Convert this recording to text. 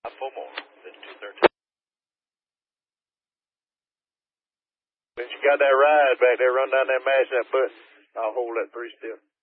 4 more. That's 213. Since you got that ride back there, run down that mash that button. I'll hold that 3 still.